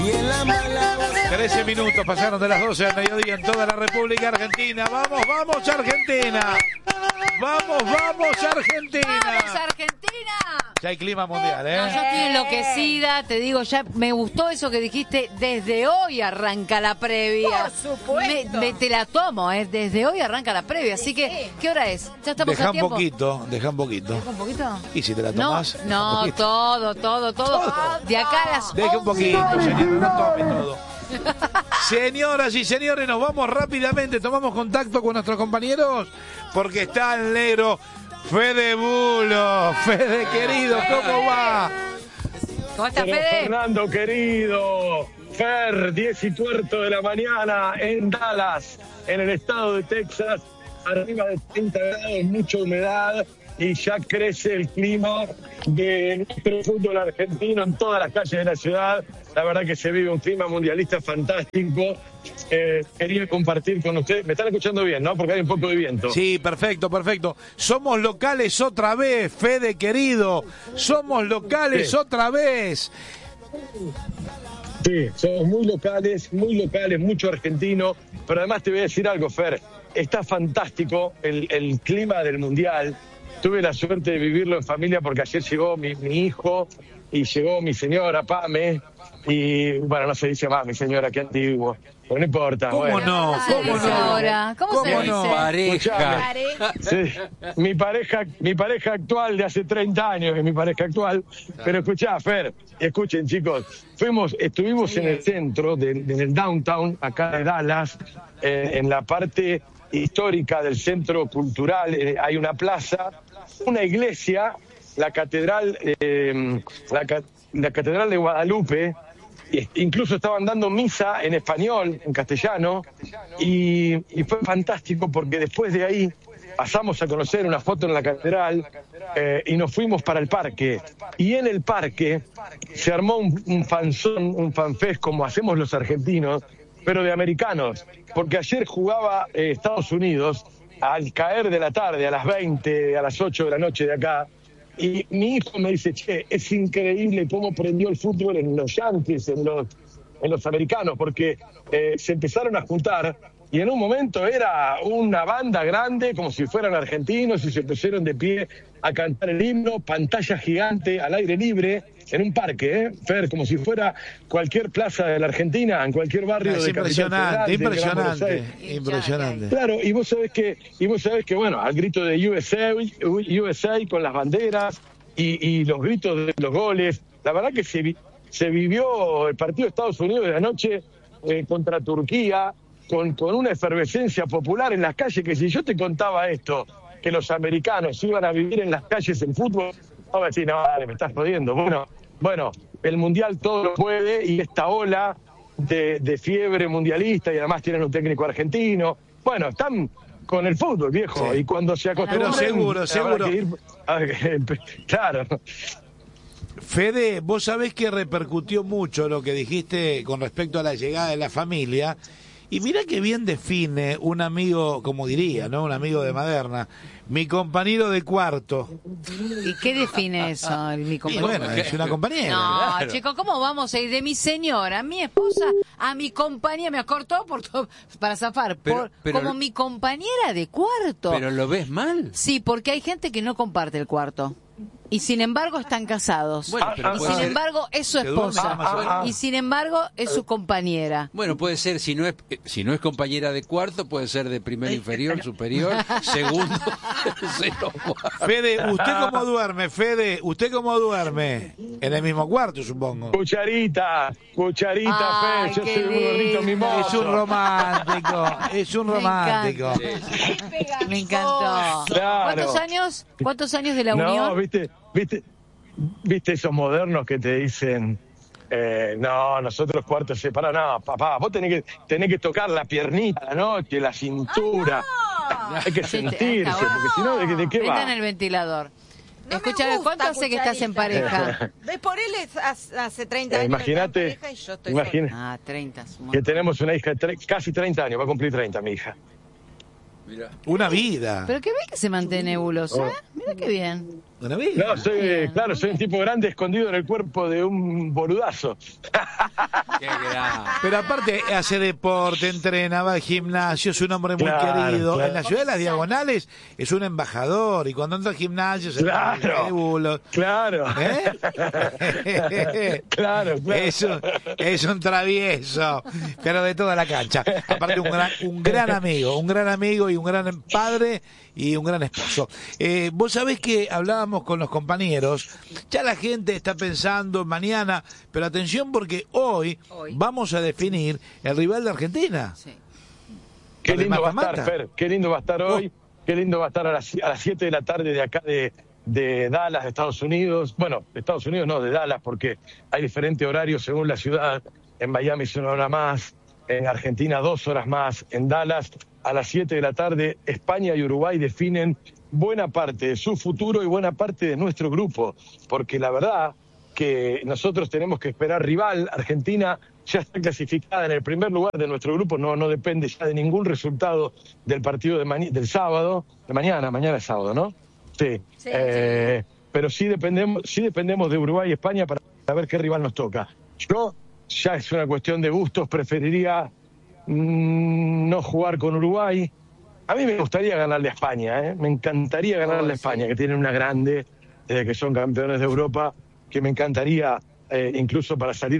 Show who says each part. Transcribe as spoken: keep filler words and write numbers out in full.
Speaker 1: trece minutos pasaron de las doce del mediodía en toda la República Argentina. Vamos, vamos Argentina. Vamos, vamos Argentina.
Speaker 2: ¡Vamos Argentina!
Speaker 1: Ya hay clima mundial, ¿eh?
Speaker 2: No, yo estoy enloquecida, te digo, ya me gustó eso que dijiste, desde hoy arranca la previa.
Speaker 3: Por supuesto.
Speaker 2: Me, me te la tomo, ¿eh? Desde hoy arranca la previa, así que, ¿qué hora es? Ya estamos
Speaker 1: Deja
Speaker 2: a
Speaker 1: un
Speaker 2: tiempo.
Speaker 1: poquito, deja un poquito.
Speaker 2: ¿Deja un poquito?
Speaker 1: Y si te la
Speaker 2: No,
Speaker 1: tomás.
Speaker 2: no, todo, todo, todo, todo. De acá a las
Speaker 1: Deja un poquito,
Speaker 2: once.
Speaker 1: señor, no tome todo. Señoras y señores, nos vamos rápidamente, tomamos contacto con nuestros compañeros, porque está el negro Fede Bulo. Fede, querido, ¿cómo va?
Speaker 2: ¿Cómo estás,
Speaker 4: Pero
Speaker 2: Fede?
Speaker 4: Fernando, querido, Fer, diez y cuarto de la mañana en Dallas, en el estado de Texas, arriba de treinta grados, mucha humedad, y ya crece el clima de nuestro fútbol argentino en todas las calles de la ciudad. La verdad que se vive un clima mundialista fantástico. Eh, quería compartir con ustedes. Me están escuchando bien, ¿no? Porque hay un poco de viento.
Speaker 1: Sí, perfecto, perfecto. Somos locales otra vez, Fede, querido. Somos locales
Speaker 4: Sí.
Speaker 1: otra vez.
Speaker 4: Sí, somos muy locales, muy locales, mucho argentino. Pero además te voy a decir algo, Fer. Está fantástico el, el clima del Mundial. Tuve la suerte de vivirlo en familia porque ayer llegó mi, mi hijo y llegó mi señora, Pame. Y bueno, no se dice más mi señora, qué antiguo. Pero no importa.
Speaker 1: ¿Cómo
Speaker 4: bueno.
Speaker 1: no?
Speaker 2: se
Speaker 1: ¿Cómo
Speaker 2: dice
Speaker 1: no?
Speaker 2: ahora? ¿Cómo se
Speaker 1: ¿Cómo
Speaker 2: dice?
Speaker 1: no?
Speaker 5: Pareja.
Speaker 4: Sí, mi pareja, mi pareja actual de hace treinta años, que es mi pareja actual. Pero escuchá, Fer, escuchen chicos, fuimos, estuvimos en el centro, de, de- en el downtown, acá de Dallas, eh, en la parte histórica del centro cultural, eh, hay una plaza, una iglesia, la catedral, eh, la, ca- la catedral de Guadalupe. Y incluso estaban dando misa en español, en castellano, y, y fue fantástico porque después de ahí pasamos a conocer una foto en la catedral eh, y nos fuimos para el parque. Y en el parque se armó un, un fanzón, un fanfest como hacemos los argentinos, pero de americanos, porque ayer jugaba eh, Estados Unidos al caer de la tarde, a las veinte, a las ocho de la noche de acá. Y mi hijo me dice, che, es increíble cómo prendió el fútbol en los Yankees, en los, en los americanos, porque eh, se empezaron a juntar y en un momento era una banda grande, como si fueran argentinos, y se pusieron de pie a cantar el himno, pantalla gigante, al aire libre, en un parque, ¿eh? Fer, como si fuera cualquier plaza de la Argentina, en cualquier barrio
Speaker 1: Es
Speaker 4: de Capital
Speaker 1: impresionante,
Speaker 4: Federal, de Gran Buenos
Speaker 1: impresionante,
Speaker 4: Aires.
Speaker 1: impresionante.
Speaker 4: Claro, y vos sabés que, y vos sabés que bueno, al grito de U S A, U S A con las banderas y, y los gritos de los goles, la verdad que se, vi- se vivió el partido de Estados Unidos de anoche eh, contra Turquía, con, con una efervescencia popular en las calles, que si yo te contaba esto, que los americanos iban a vivir en las calles el fútbol, no me decís, no, dale, me estás jodiendo. Bueno, bueno, el Mundial todo lo puede, y esta ola de, de fiebre mundialista, y además tienen un técnico argentino. Bueno, están con el fútbol, viejo,
Speaker 1: Sí.
Speaker 4: y cuando se acostumbren...
Speaker 1: Pero seguro,
Speaker 4: habrá
Speaker 1: seguro.
Speaker 4: que ir- a ver, claro.
Speaker 1: Fede, vos sabés que repercutió mucho lo que dijiste con respecto a la llegada de la familia. Y mirá que bien define un amigo, como diría, ¿no? Un amigo de Maderna, mi compañero de cuarto.
Speaker 2: ¿Y qué define eso, el- mi
Speaker 1: Y
Speaker 2: compañero?
Speaker 1: bueno, es una compañera.
Speaker 2: No,
Speaker 5: Claro.
Speaker 2: chicos, ¿cómo vamos a ir de mi señora, a mi esposa, a mi compañía? Me acortó por to- para zafar.
Speaker 5: Pero-
Speaker 2: por-
Speaker 5: pero-
Speaker 2: como mi compañera de cuarto.
Speaker 5: ¿Pero lo ves mal?
Speaker 2: Sí, porque hay gente que no comparte el cuarto. Y sin embargo están casados.
Speaker 5: Bueno, pero
Speaker 2: y
Speaker 5: puede
Speaker 2: sin
Speaker 5: ser-
Speaker 2: embargo es su
Speaker 1: Que duerme
Speaker 2: esposa.
Speaker 1: la mayoría.
Speaker 2: Y sin embargo es su compañera.
Speaker 5: Bueno, puede ser, si no es eh, si no es compañera de cuarto, puede ser de primero inferior, superior, segundo, tercero, cuarto.
Speaker 1: Fede, ¿usted cómo duerme, Fede? ¿Usted cómo duerme? En el mismo cuarto, supongo.
Speaker 4: Cucharita, cucharita,
Speaker 2: Ay,
Speaker 4: Fer, yo
Speaker 2: qué
Speaker 4: soy un gordito
Speaker 2: lindo.
Speaker 4: mimoso.
Speaker 1: Es un romántico, es un
Speaker 2: Me
Speaker 1: romántico.
Speaker 2: encanta. Me encantó.
Speaker 4: Claro.
Speaker 2: ¿Cuántos años? ¿Cuántos años de la
Speaker 4: No,
Speaker 2: unión?
Speaker 4: viste, viste, viste esos modernos que te dicen, eh, no, nosotros cuartos separados, no, papá, vos tenés que, tenés que tocar la piernita la noche, la cintura, hay que
Speaker 2: Sí, te-
Speaker 4: sentirse,
Speaker 2: está bueno.
Speaker 4: porque si no, ¿de, qué- de qué
Speaker 2: Prendan
Speaker 4: va?
Speaker 2: el ventilador.
Speaker 3: No me
Speaker 2: Escúchame,
Speaker 3: gusta,
Speaker 2: ¿cuánto hace que estás en
Speaker 3: cucharita.
Speaker 2: pareja?
Speaker 3: ¿Ves? Por él es hace, hace treinta
Speaker 4: Eh,
Speaker 3: años.
Speaker 4: imagínate,
Speaker 3: que está en pareja y yo estoy
Speaker 4: imagina-
Speaker 3: sola.
Speaker 2: Ah, treinta. es un
Speaker 4: Que
Speaker 2: montón.
Speaker 4: tenemos una hija de tre- casi treinta años, va a cumplir treinta mi hija.
Speaker 5: Mirá.
Speaker 1: Una vida.
Speaker 2: Pero qué bien que se mantiene nebulosa,
Speaker 4: Oh.
Speaker 2: ¿eh? Mira qué bien.
Speaker 1: Un amigo.
Speaker 4: No, soy, claro, soy un tipo grande escondido en el cuerpo de un boludazo.
Speaker 5: Qué gran.
Speaker 1: Pero aparte hace deporte, entrena, va al gimnasio, es un hombre muy
Speaker 4: Claro,
Speaker 1: querido.
Speaker 4: claro.
Speaker 1: En la ciudad de las Diagonales es un embajador y cuando entra al gimnasio se
Speaker 4: Claro.
Speaker 1: pone de bulos.
Speaker 4: Claro.
Speaker 1: ¿Eh?
Speaker 4: Claro, claro.
Speaker 1: Es un, es un travieso, pero de toda la cancha. Aparte un gran, un gran amigo, un gran amigo y un gran padre y un gran esposo. Eh, vos sabés que hablábamos con los compañeros, ya la gente está pensando mañana, pero atención porque hoy,
Speaker 2: Hoy.
Speaker 1: vamos a definir el rival de Argentina.
Speaker 2: Sí.
Speaker 4: Qué
Speaker 1: Para el
Speaker 4: lindo va a estar,
Speaker 1: mata-mata.
Speaker 4: Fer. Qué lindo va a estar
Speaker 1: Oh.
Speaker 4: hoy. Qué lindo va a estar a las, a las siete de la tarde de acá de, de Dallas, de Estados Unidos. Bueno, de Estados Unidos no, de Dallas, porque hay diferentes horarios según la ciudad. En Miami es una hora más, en Argentina dos horas más. En Dallas, a las siete de la tarde, España y Uruguay definen buena parte de su futuro y buena parte de nuestro grupo. Porque la verdad que nosotros tenemos que esperar rival. Argentina ya está clasificada en el primer lugar de nuestro grupo, no, no depende ya de ningún resultado del partido de mani- del sábado, de mañana, mañana es sábado, ¿no? Sí.
Speaker 2: Sí,
Speaker 4: Eh, pero sí dependemos, sí dependemos de Uruguay y España para saber qué rival nos toca. Yo, ya es una cuestión de gustos, preferiría mm, no jugar con Uruguay. A mí me gustaría ganarle a España, ¿eh? Me encantaría ganarle a España, que tiene una grande, desde que son campeones de Europa, que me encantaría, eh, incluso para salir